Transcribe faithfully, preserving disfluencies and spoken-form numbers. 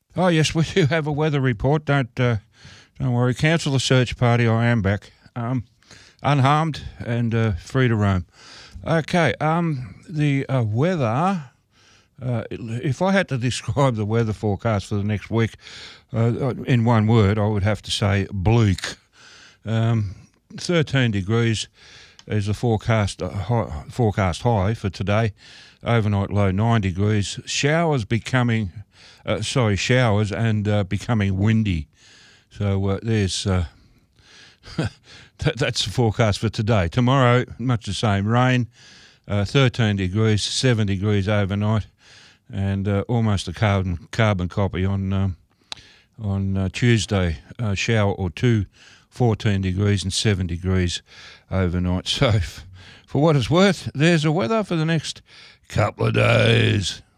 Oh, yes, we do have a weather report. Don't uh, don't worry. Cancel the search party. I am back, um, unharmed and uh, free to roam. Okay, um, the uh, weather. Uh, if I had to describe the weather forecast for the next week uh, in one word, I would have to say bleak. Um, thirteen degrees is the forecast uh, high, forecast high for today. Overnight low nine degrees. Showers becoming, uh, sorry, showers and uh, becoming windy. So uh, there's uh, that, that's the forecast for today. Tomorrow, much the same. Rain, uh, thirteen degrees, seven degrees overnight, and uh, almost a carbon carbon copy on um, on uh, Tuesday. A shower or two, fourteen degrees and seven degrees overnight. So, f- for what it's worth, there's the weather for the next couple of days.